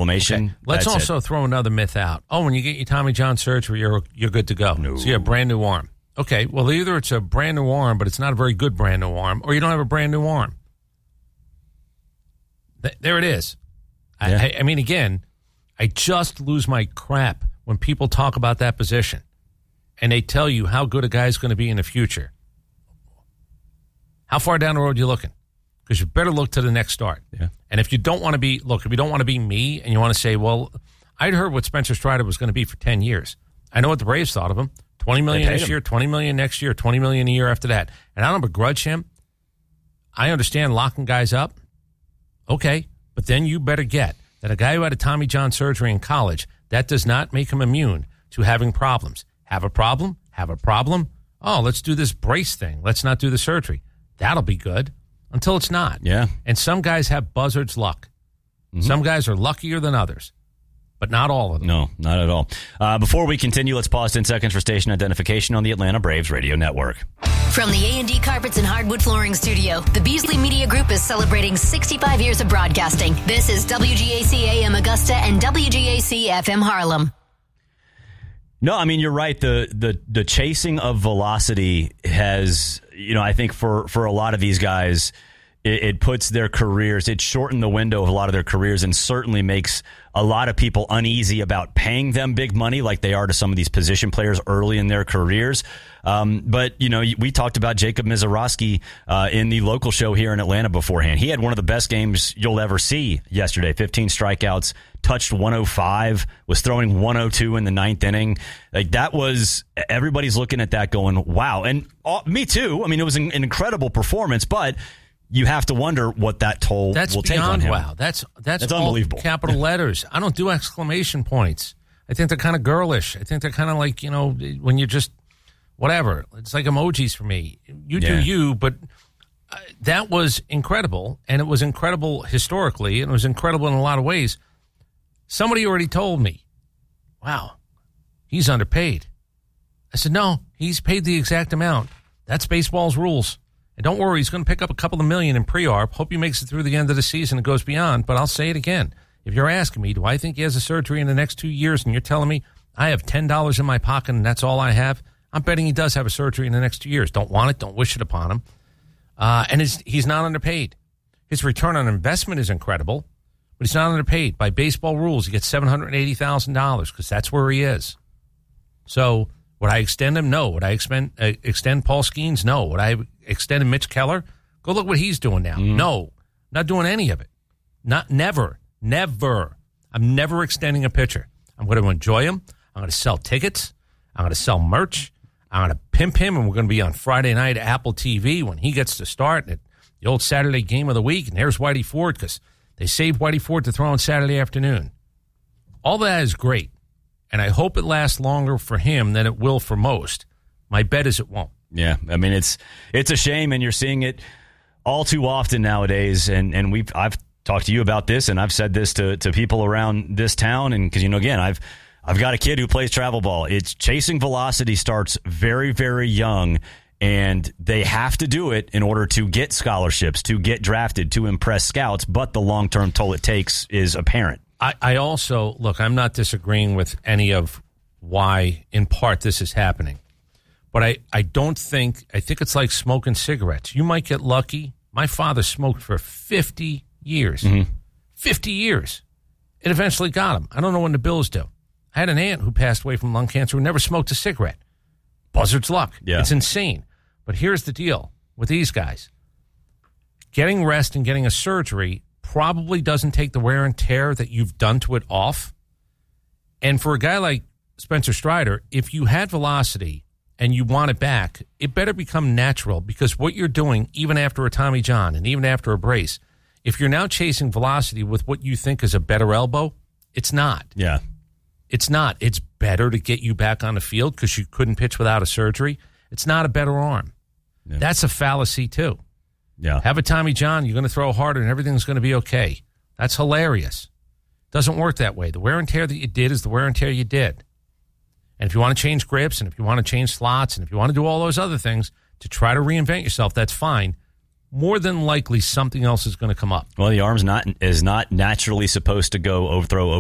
inflammation. Okay. Let's also throw another myth out. Oh, when you get your Tommy John surgery, you're good to go. No. So you have a brand new arm. Okay, well, either it's a brand new arm, but it's not a very good brand new arm, or you don't have a brand new arm. There it is. Yeah. I mean, again, I just lose my crap when people talk about that position and they tell you how good a guy's going to be in the future. How far down the road are you looking? Because you better look to the next start. Yeah. And if you don't want to be, if you don't want to be me and you want to say, well, I'd heard what Spencer Strider was going to be for 10 years. I know what the Braves thought of him. $20 million this year, $20 million next year, $20 million a year after that. And I don't begrudge him. I understand locking guys up. Okay. But then you better get that a guy who had a Tommy John surgery in college, that does not make him immune to having problems. Have a problem? Have a problem? Oh, let's do this brace thing. Let's not do the surgery. That'll be good until it's not. Yeah. And some guys have buzzard's luck. Mm-hmm. Some guys are luckier than others, but not all of them. No, not at all. Before we continue, let's pause 10 seconds for station identification on the Atlanta Braves Radio Network. From the A&D Carpets and Hardwood Flooring Studio, the Beasley Media Group is celebrating 65 years of broadcasting. This is WGAC AM Augusta and WGAC FM Harlem. No, I mean, you're right. The chasing of velocity has, I think for a lot of these guys, it puts their careers, it shortened the window of a lot of their careers and certainly makes a lot of people uneasy about paying them big money like they are to some of these position players early in their careers. But, we talked about Jacob Misiorowski in the local show here in Atlanta beforehand. He had one of the best games you'll ever see yesterday. 15 strikeouts, touched 105, was throwing 102 in the ninth inning. Like that was, everybody's looking at that going, wow. And me too. I mean, it was an incredible performance, but you have to wonder what that toll will take on him. Wow. That's unbelievable. Capital letters. I don't do exclamation points. I think they're kind of girlish. I think they're kind of like, when you just, whatever. It's like emojis for me. You do you, but that was incredible, and it was incredible historically, and it was incredible in a lot of ways. Somebody already told me, wow, he's underpaid. I said, no, he's paid the exact amount. That's baseball's rules. And don't worry, he's going to pick up a couple of million in pre-arb. Hope he makes it through the end of the season and goes beyond. But I'll say it again. If you're asking me, do I think he has a surgery in the next 2 years, and you're telling me I have $10 in my pocket and that's all I have, I'm betting he does have a surgery in the next 2 years. Don't want it. Don't wish it upon him. And he's not underpaid. His return on investment is incredible, but he's not underpaid. By baseball rules, he gets $780,000 because that's where he is. So would I extend him? No. Would I extend Paul Skeens? No. Would I extend Mitch Keller? Go look what he's doing now. Mm-hmm. No. Not doing any of it. Never. I'm never extending a pitcher. I'm going to enjoy him. I'm going to sell tickets. I'm going to sell merch. I'm going to pimp him, and we're going to be on Friday night at Apple TV when he gets to start at the old Saturday game of the week. And there's Whitey Ford because they saved Whitey Ford to throw on Saturday afternoon. All that is great, and I hope it lasts longer for him than it will for most. My bet is it won't. Yeah, I mean, it's a shame, and you're seeing it all too often nowadays. And I've talked to you about this, and I've said this to people around this town, and because again, I've got a kid who plays travel ball. It's chasing velocity starts very, very young, and they have to do it in order to get scholarships, to get drafted, to impress scouts, but the long-term toll it takes is apparent. I also, look, I'm not disagreeing with any of why, in part, this is happening. But I think it's like smoking cigarettes. You might get lucky. My father smoked for 50 years. Mm-hmm. 50 years. It eventually got him. I don't know when the bills do. I had an aunt who passed away from lung cancer who never smoked a cigarette. Buzzard's luck. Yeah. It's insane. But here's the deal with these guys. Getting rest and getting a surgery probably doesn't take the wear and tear that you've done to it off. And for a guy like Spencer Strider, if you had velocity and you want it back, it better become natural, because what you're doing, even after a Tommy John and even after a brace, if you're now chasing velocity with what you think is a better elbow, it's not. Yeah. It's not. It's better to get you back on the field because you couldn't pitch without a surgery. It's not a better arm. Yeah. That's a fallacy, too. Yeah. Have a Tommy John, you're going to throw harder, and everything's going to be okay. That's hilarious. Doesn't work that way. The wear and tear that you did is the wear and tear you did. And if you want to change grips, and if you want to change slots, and if you want to do all those other things to try to reinvent yourself, that's fine. More than likely, something else is going to come up. Well, the arm's is not naturally supposed to go overthrow